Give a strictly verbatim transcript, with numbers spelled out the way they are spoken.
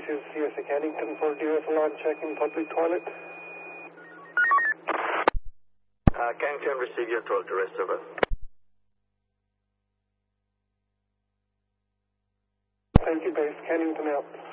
is C S A Cannington for D S L on checking public toilet. Uh, Cannington, receive your toilet arrest, over. Thank you, base. Cannington out.